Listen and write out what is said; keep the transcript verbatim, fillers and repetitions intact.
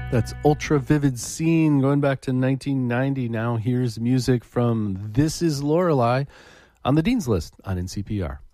That's Ultra Vivid Scene going back to nineteen ninety. Now here's music from This Is Lorelei on the Dean's List on N C P R.